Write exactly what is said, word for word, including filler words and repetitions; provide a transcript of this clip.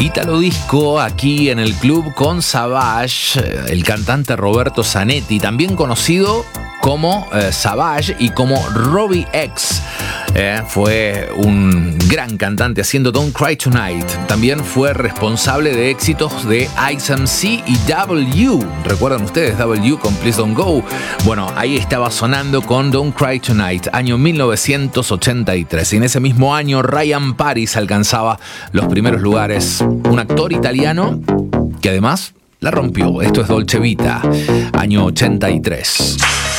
Ítalo Disco aquí en el club con Savage, el cantante Roberto Zanetti, también conocido como eh, Savage y como Robbie X. Eh, fue un gran cantante haciendo Don't Cry Tonight. También fue responsable de éxitos de Ice M C y W. ¿Recuerdan ustedes W con Please Don't Go? Bueno, ahí estaba sonando con Don't Cry Tonight, año mil novecientos ochenta y tres. Y en ese mismo año Ryan Paris alcanzaba los primeros lugares. Un actor italiano que además la rompió. Esto es Dolce Vita, año ochenta y tres.